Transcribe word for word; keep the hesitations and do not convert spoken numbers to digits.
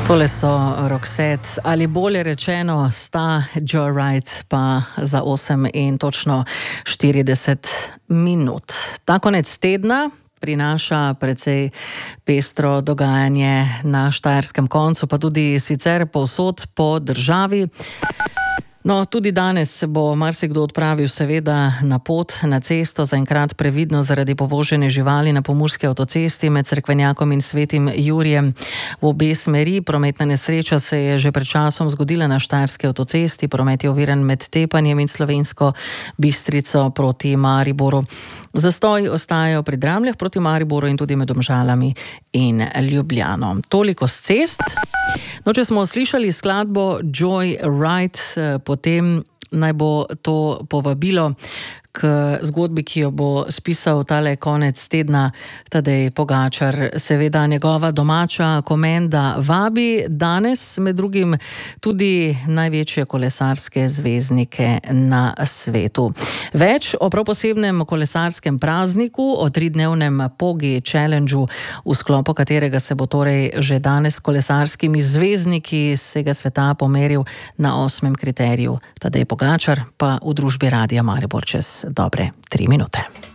Tole so Roxette, ali bolje rečeno sta Joyride, pa za osem in točno štirideset minut. Ta konec tedna prinaša precej pestro dogajanje na štajerskem koncu, pa tudi sicer povsod po državi. No, tudi danes se bo marsikdo odpravil seveda na pot, na cesto, zaenkrat previdno zaradi povožene živali na pomurski avtocesti med Cerkvenjakom in Svetim Jurijem v obe smeri. Prometna nesreča se je že pred časom zgodila na štajerski avtocesti, promet je oviran med Tepanjem in Slovensko Bistrico proti Mariboru. Zastoji ostajajo pri Dramljah proti Mariboru in tudi med Domžalami in Ljubljano. Toliko s cest. No, če smo slišali skladbo Joyride, potem naj bo to povabilo k zgodbi, ki jo bo spisal tale konec tedna Tadej Pogačar. Seveda njegova domača komenda vabi danes med drugim tudi največje kolesarske zvezdnike na svetu. Več o prav posebnem kolesarskem prazniku, o tridnevnem Pogi Challengeu, v sklopu katerega se bo torej že danes kolesarskimi zvezdniki z vsega sveta pomeril na osmem kriteriju Tadej Pogačar, pa v družbi Radia Maribor čez dobre tri minute.